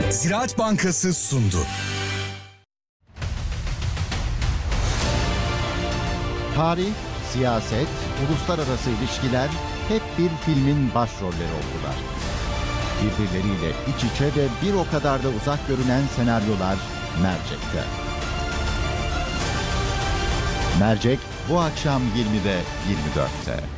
Ziraat Bankası sundu. Tarih, siyaset, uluslararası ilişkiler hep bir filmin başrolleri oldular. Birbirleriyle iç içe ve bir o kadar da uzak görünen senaryolar Mercek'te. Mercek bu akşam 20'de 24'te.